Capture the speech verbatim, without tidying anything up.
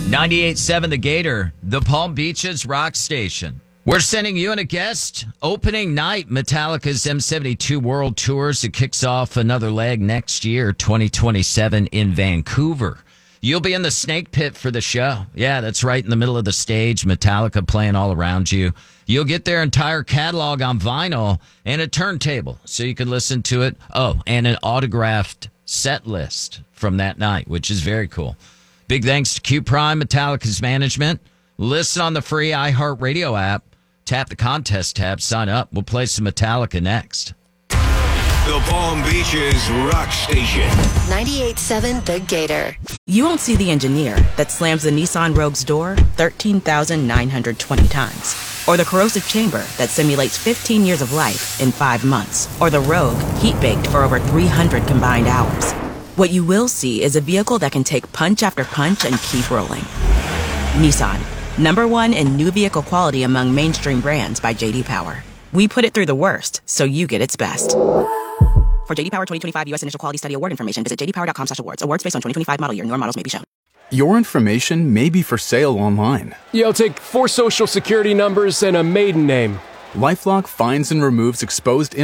ninety-eight point seven The Gator, the Palm Beaches rock station. We're sending you and a guest opening night, Metallica's M seventy-two World Tours. It kicks off another leg next year, twenty twenty-seven in Vancouver. You'll be in the snake pit for the show. Yeah, that's right in the middle of the stage. Metallica playing all around you. You'll get their entire catalog on vinyl and a turntable so you can listen to it. Oh, and an autographed set list from that night, which is very cool. Big thanks to Q Prime, Metallica's management. Listen on the free iHeartRadio app. Tap the contest tab, sign up. We'll play some Metallica next. The Palm Beaches Rock Station. ninety-eight point seven The Gator. You won't see the engineer that slams the Nissan Rogue's door thirteen thousand nine hundred twenty times. Or the corrosive chamber that simulates fifteen years of life in five months. Or the Rogue heat-baked for over three hundred combined hours. What you will see is a vehicle that can take punch after punch and keep rolling. Nissan. Number one in new vehicle quality among mainstream brands by J D Power. We put it through the worst, so you get its best. For J D Power twenty twenty-five U S Initial Quality Study Award information, visit j d power dot com slash awards. Awards based on twenty twenty-five model year. Newer models may be shown. Your information may be for sale online. Yeah, I'll take four social security numbers and a maiden name. LifeLock finds and removes exposed